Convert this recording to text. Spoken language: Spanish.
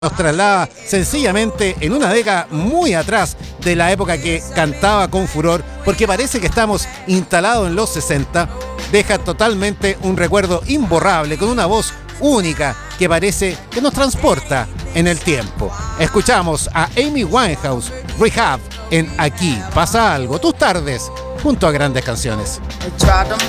nos traslada sencillamente en una década muy atrás de la época que cantaba con furor, porque parece que estamos instalados en los 60. Deja totalmente un recuerdo imborrable, con una voz única que parece que nos transporta en el tiempo. Escuchamos a Amy Winehouse, Rehab, en Aquí pasa algo, tus tardes, junto a grandes canciones.